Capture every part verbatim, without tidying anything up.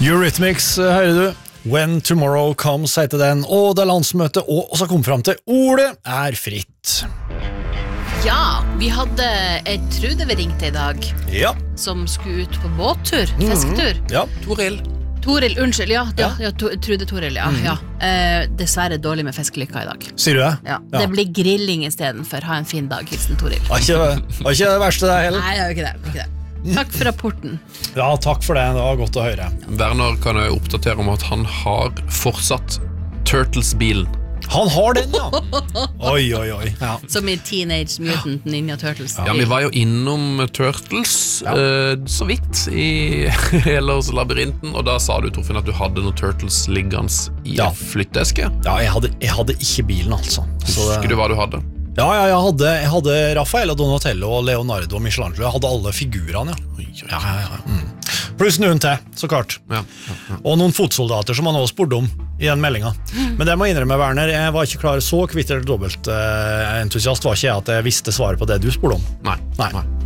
Eurythmics, hører du? When Tomorrow Comes heter den, og det er landsmøte, og så kom frem til ordet er fritt. Ja, vi hadde et Trude vi ringte i dag, Ja. som skulle ut på båttur, fisketur. Mm, ja. Toril. Toril, unnskyld, ja, ja, Ja. ja to, Trude Toril, ja, Mm. ja. Eh, dessverre dårlig med fiskelykka i dag. Sier du det? Ja, Ja. det blir grilling i stedet for ha en fin dag, hilsen Toril. Var ikke, var ikke det verste det heller? Nei, det var ikke det, det var ikke det. Takk for rapporten. Ja, takk for det, det var godt å høre. Werner kan jeg oppdatere om at han har fortsatt Turtles-bilen. Han har den, ja. Oi, oi, oi. Ja. Som i Teenage Mutant Ninja Turtles. Ja, vi var jo innom Turtles eh, så vidt i Helers labyrinten, og da sa du, Torfinn, at du hadde noen Turtles liggende i Ja. flytteeske. Ja, jeg hadde, jeg hadde ikke bilen, altså. Så det- Husker du hva du hadde? Ja, ja, jeg hadde, jeg hadde Raphael og Donatello og Leonardo og Michelangelo. Jeg hadde alle figurene, ja. Ja, ja, ja. Mm. Pluss noen til, så klart. Ja, ja, ja. Og noen fotsoldater som han også spurte om i den meldingen. Men det må jeg innrømme, Werner, jeg var ikke klar så kvitt eller dobbelt eh, entusiast var ikke jeg at jeg visste svaret på det du spurte om. Nei. Nei.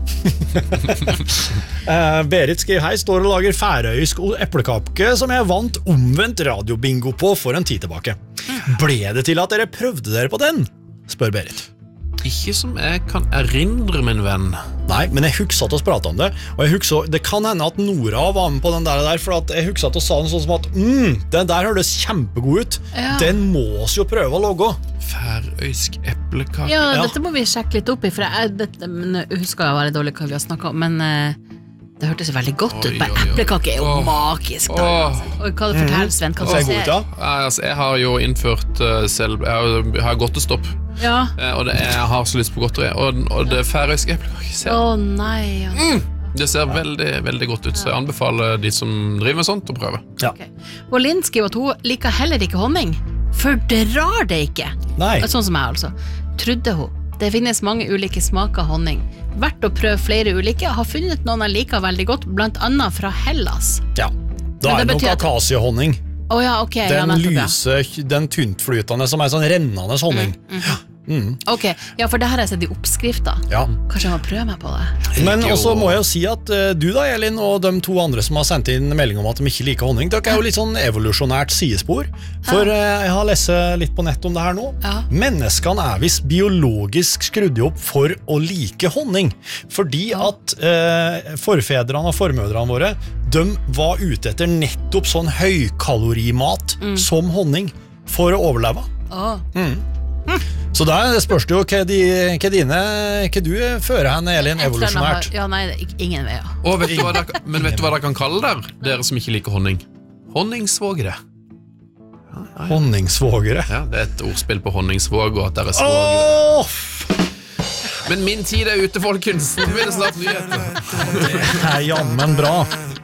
eh, Berit skriver hei, står og lager færøysk eplekapke som jeg vant omvendt radiobingo på for en tid tilbake. Ble det til at dere prøvde dere på den? Spør Berit. Ikke som jeg kan erindre, min venn. Nei, men jeg husker at oss pratet om det, og jeg husker, det kan hende at Nora var med på den der, der for at jeg husker at oss sa den sånn som at mm, den der hørtes kjempegod ut, Ja. den må oss jo prøve å logge. Færøysk eplekake. Ja, Ja. dette må vi sjekke litt opp i, for jeg, dette, men jeg husker jeg veldig dårlig hva vi har snakket om, men eh, det hørtes jo veldig godt Oi, ut. Bare oi, oi. eplekake er jo Åh. magisk. Da, Åh. uansett. Og hva det forteller, Sven, hva Så du er god ser. ut, ja. Nei, altså, jeg har jo innført uh, selv Jeg har, jeg har godtestopp, Ja. eh, og det, jeg har så lyst på godteri. Og, og det færøyske eplekake ser, Å nei, ja. det ser veldig, veldig godt ut. Så jeg anbefaler de som driver med sånt, å prøve. Ja. Okay. Og Linn skriver at hun liker heller ikke honning, fordrar det ikke. Nei. Sånn som jeg altså. Trodde hun. Det finnes mange ulike smaker av honning. Verdt å prøve flere ulike. Har funnet noen jeg liker veldig godt, blant annet fra Hellas. Ja. Men Da det er det betyr nok at- akasiehonning. Å ja, ok. ja, Den nettopp, ja. lyse, den tyntflytende som er sånn rennende honning. Ok, ja, for det her har jeg sett i oppskrifter. Ja. Kanskje jeg må prøve meg på det. Men liker jo- også må jeg jo si at eh, du da, Elin, og de to andre som har sendt inn melding om at de ikke liker honning, dere er jo litt sånn evolusjonært sidespor. For eh, jeg har lest litt på nett om det her nå. Ja. Menneskene er visst biologisk skrudd opp for å like honning. Fordi at eh, forfedrene og formødrene våre, de var ute etter nettopp sånn høykalorimat som honning for å overleve. Åh. Så da spørs det jo hva, de, hva dine hva du fører henne, Elin, Et eller annet evolusjonært. har- Ja, nei, det er ikke- ingen veier. Og vet du hva dere, men vet du hva dere kan kalle dere, dere som ikke liker honning? Honningsvågere. Honningsvågere. Ja, det er et ordspill på honningsvåg, og at dere er svågere. Åh, Men min tid er ute, folkens. Nå blir det snart nyheter. det er jammen bra.